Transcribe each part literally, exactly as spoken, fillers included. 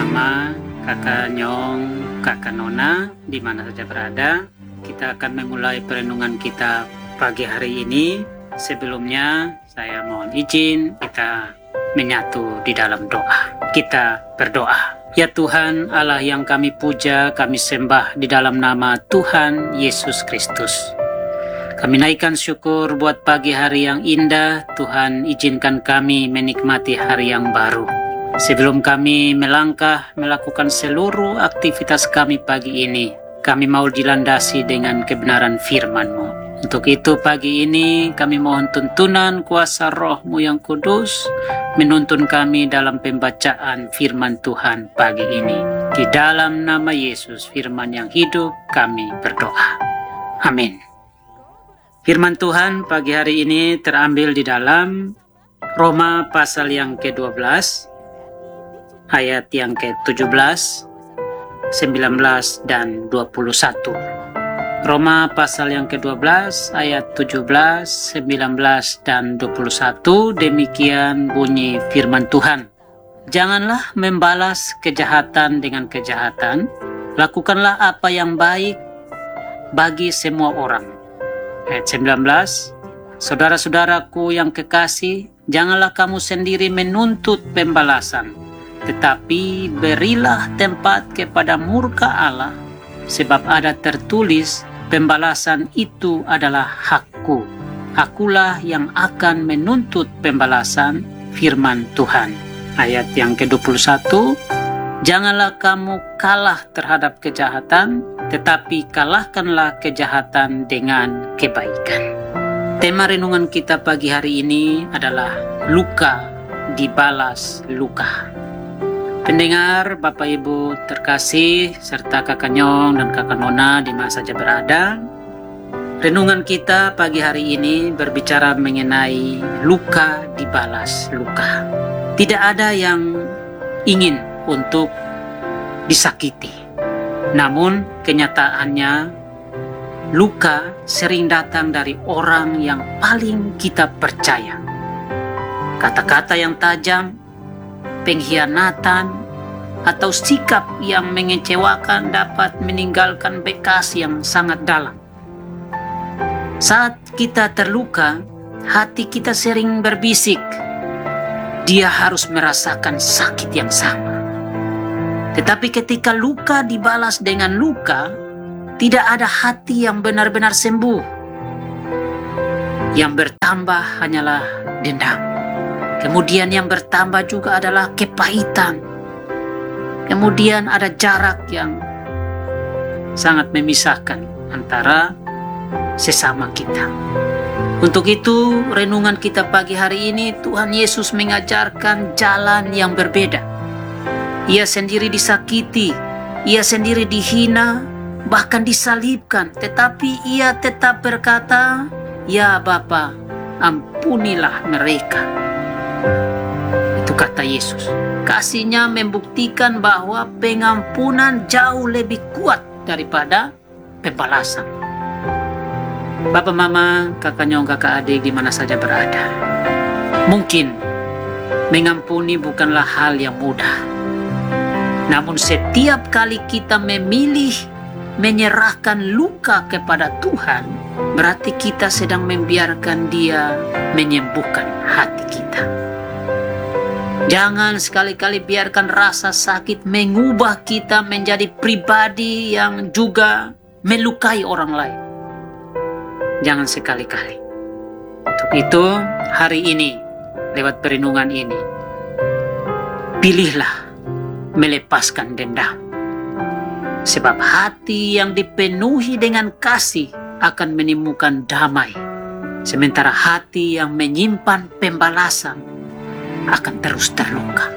Mama, Kakak Nyong, Kakak Nona, di mana saja berada, kita akan memulai perenungan kita pagi hari ini. Sebelumnya, saya mohon izin kita menyatu di dalam doa. Kita berdoa. Ya Tuhan, Allah yang kami puja, kami sembah di dalam nama Tuhan Yesus Kristus. Kami naikkan syukur buat pagi hari yang indah. Tuhan, izinkan kami menikmati hari yang baru. Sebelum kami melangkah melakukan seluruh aktivitas kami pagi ini, kami mau dilandasi dengan kebenaran firman-Mu. Untuk itu pagi ini kami mohon tuntunan kuasa Roh-Mu yang kudus menuntun kami dalam pembacaan firman Tuhan pagi ini. Di dalam nama Yesus, firman yang hidup, kami berdoa. Amin. Firman Tuhan pagi hari ini terambil di dalam Roma pasal yang kedua belas, ayat yang ke tujuh belas, sembilan belas, dan dua puluh satu. Roma pasal yang kedua belas, ayat tujuh belas, sembilan belas, dan dua puluh satu, demikian bunyi firman Tuhan. Janganlah membalas kejahatan dengan kejahatan, lakukanlah apa yang baik bagi semua orang. Ayat sembilan belas, saudara-saudaraku yang kekasih, janganlah kamu sendiri menuntut pembalasan, tetapi berilah tempat kepada murka Allah, sebab ada tertulis, pembalasan itu adalah hakku. Akulah yang akan menuntut pembalasan, firman Tuhan. Ayat yang ke dua puluh satu, janganlah kamu kalah terhadap kejahatan, tetapi kalahkanlah kejahatan dengan kebaikan. Tema renungan kita pagi hari ini adalah luka dibalas luka. Pendengar, Bapak Ibu terkasih, serta Kakak Nyong dan Kakak Nona di mana saja berada, renungan kita pagi hari ini berbicara mengenai luka dibalas luka. Tidak ada yang ingin untuk disakiti. Namun kenyataannya luka sering datang dari orang yang paling kita percaya. Kata-kata yang tajam, pengkhianatan, atau sikap yang mengecewakan dapat meninggalkan bekas yang sangat dalam. Saat kita terluka, hati kita sering berbisik, dia harus merasakan sakit yang sama. Tetapi ketika luka dibalas dengan luka, tidak ada hati yang benar-benar sembuh. Yang bertambah hanyalah dendam. Kemudian yang bertambah juga adalah kepahitan. Kemudian ada jarak yang sangat memisahkan antara sesama kita. Untuk itu, renungan kita pagi hari ini, Tuhan Yesus mengajarkan jalan yang berbeda. Ia sendiri disakiti, ia sendiri dihina, bahkan disalibkan. Tetapi ia tetap berkata, "Ya Bapa, ampunilah mereka." Itu kata Yesus. Kasihnya membuktikan bahwa pengampunan jauh lebih kuat daripada pembalasan. Bapak, Mama, Kakak Nyong, Kakak Adik di mana saja berada, mungkin mengampuni bukanlah hal yang mudah. Namun setiap kali kita memilih menyerahkan luka kepada Tuhan, berarti kita sedang membiarkan Dia menyembuhkan hati kita. Jangan sekali-kali biarkan rasa sakit mengubah kita menjadi pribadi yang juga melukai orang lain. Jangan sekali-kali. Untuk itu, hari ini, lewat perenungan ini, pilihlah melepaskan dendam. Sebab hati yang dipenuhi dengan kasih akan menemukan damai. Sementara hati yang menyimpan pembalasan akan terus terluka.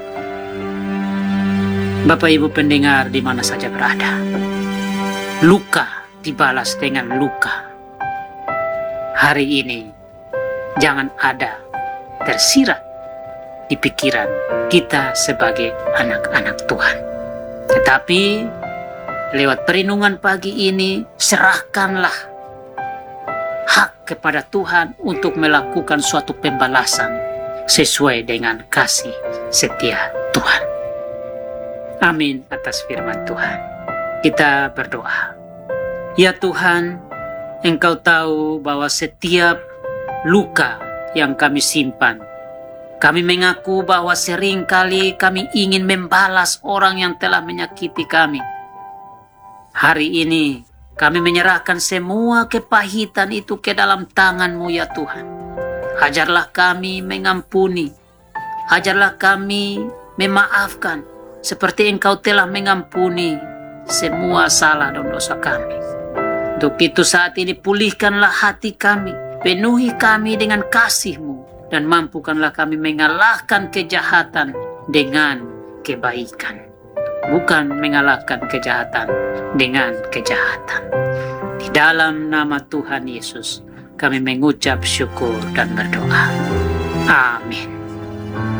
Bapak Ibu pendengar di mana saja berada, luka dibalas dengan luka. Hari ini jangan ada tersirat di pikiran kita sebagai anak-anak Tuhan. Tetapi lewat perenungan pagi ini, serahkanlah hak kepada Tuhan untuk melakukan suatu pembalasan sesuai dengan kasih setia Tuhan. Amin atas firman Tuhan. Kita berdoa. Ya Tuhan, Engkau tahu bahwa setiap luka yang kami simpan, kami mengaku bahwa seringkali kami ingin membalas orang yang telah menyakiti kami. Hari ini kami menyerahkan semua kepahitan itu ke dalam tangan-Mu ya Tuhan. Ajarlah kami mengampuni. Ajarlah kami memaafkan seperti Engkau telah mengampuni semua salah dan dosa kami. Untuk itu saat ini pulihkanlah hati kami, penuhi kami dengan kasih-Mu, dan mampukanlah kami mengalahkan kejahatan dengan kebaikan. Bukan mengalahkan kejahatan dengan kejahatan. Di dalam nama Tuhan Yesus, kami mengucap syukur dan berdoa. Amin.